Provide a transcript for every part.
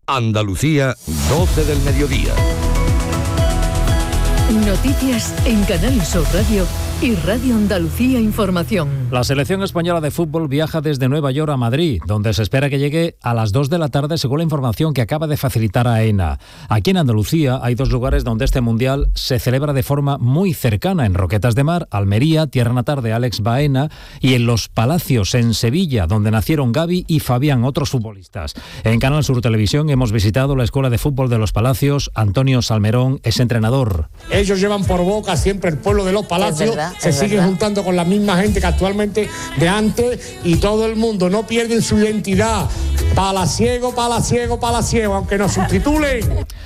Andalucía, 12 del mediodía. Noticias en Canal Sur Radio y Radio Andalucía Información. La selección española de fútbol viaja desde Nueva York a Madrid, donde se espera que llegue a las 2 de la tarde, según la información que acaba de facilitar AENA. Aquí en Andalucía hay 2 lugares donde este mundial se celebra de forma muy cercana: en Roquetas de Mar, Almería, tierra natal de Alex Baena, y en Los Palacios, en Sevilla, donde nacieron Gaby y Fabián, otros futbolistas. En Canal Sur Televisión hemos visitado la Escuela de Fútbol de Los Palacios. Antonio Salmerón es entrenador. Ellos llevan por boca siempre el pueblo de Los Palacios, se siguen juntando con la misma gente que actualmente de antes, y todo el mundo no pierden su identidad. Palaciego, Palaciego, Palaciego, aunque nos subtitulen.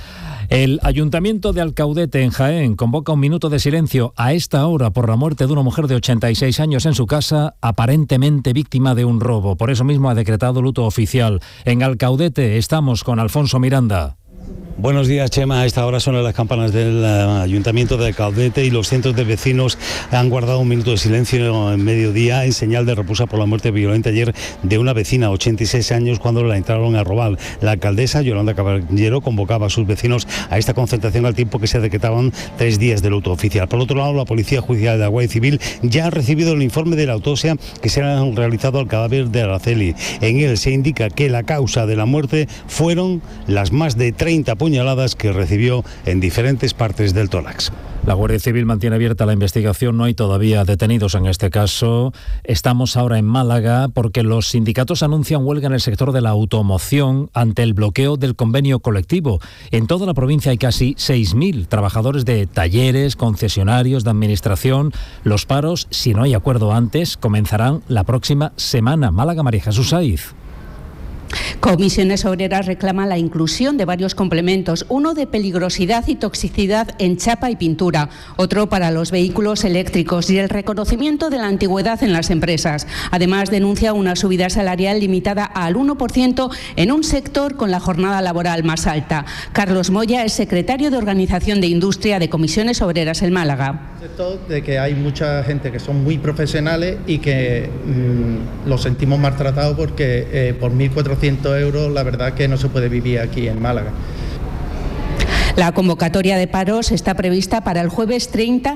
El Ayuntamiento de Alcaudete, en Jaén, convoca un minuto de silencio a esta hora por la muerte de una mujer de 86 años en su casa, aparentemente víctima de un robo. Por eso mismo ha decretado luto oficial. En Alcaudete estamos con Alfonso Miranda. Buenos días, Chema. A esta hora suenan las campanas del Ayuntamiento de Alcaudete y los cientos de vecinos han guardado un minuto de silencio en mediodía en señal de repulsa por la muerte violenta ayer de una vecina, 86 años, cuando la entraron a robar. La alcaldesa, Yolanda Caballero, convocaba a sus vecinos a esta concentración al tiempo que se decretaban 3 días de luto oficial. Por otro lado, la Policía Judicial de la Guardia Civil ya ha recibido el informe de la autopsia que se ha realizado al cadáver de Araceli. En él se indica que la causa de la muerte fueron las más de 30 puñaladas que recibió en diferentes partes del tórax. La Guardia Civil mantiene abierta la investigación, no hay todavía detenidos en este caso. Estamos ahora en Málaga porque los sindicatos anuncian huelga en el sector de la automoción ante el bloqueo del convenio colectivo. En toda la provincia hay casi 6.000 trabajadores de talleres, concesionarios, de administración. Los paros, si no hay acuerdo antes, comenzarán la próxima semana. Málaga, María Jesús Saiz. Comisiones Obreras reclama la inclusión de varios complementos, uno de peligrosidad y toxicidad en chapa y pintura, otro para los vehículos eléctricos y el reconocimiento de la antigüedad en las empresas. Además, denuncia una subida salarial limitada al 1% en un sector con la jornada laboral más alta. Carlos Moya es secretario de Organización de Industria de Comisiones Obreras en Málaga. De que hay mucha gente que son muy profesionales y que los sentimos maltratados porque por 1.400 euros la verdad que no se puede vivir aquí en Málaga. La convocatoria de paros está prevista para el jueves 30